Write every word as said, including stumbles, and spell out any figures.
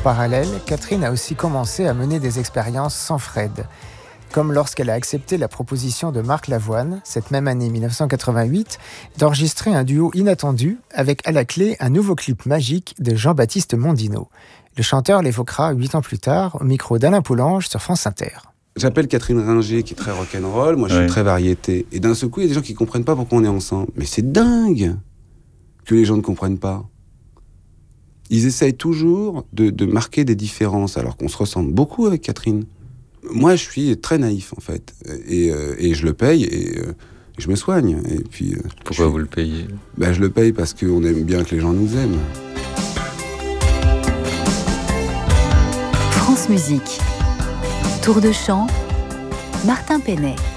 parallèle, Catherine a aussi commencé à mener des expériences sans Fred. Comme lorsqu'elle a accepté la proposition de Marc Lavoine, cette même année dix-neuf cent quatre-vingt-huit, d'enregistrer un duo inattendu avec à la clé un nouveau clip magique de Jean-Baptiste Mondino. Le chanteur l'évoquera huit ans plus tard au micro d'Alain Poulange sur France Inter. J'appelle Catherine Ringer qui est très rock'n'roll, moi je suis ouais. très variété. Et d'un seul coup, il y a des gens qui comprennent pas pourquoi on est ensemble. Mais c'est dingue que les gens ne comprennent pas. Ils essayent toujours de, de marquer des différences alors qu'on se ressemble beaucoup avec Catherine. Moi, je suis très naïf, en fait. Et, euh, et je le paye et euh, je me soigne. Et puis, euh, Pourquoi je, vous le payez ? Ben, je le paye parce qu'on aime bien que les gens nous aiment. France Musique. Tour de chant, Martin Penet.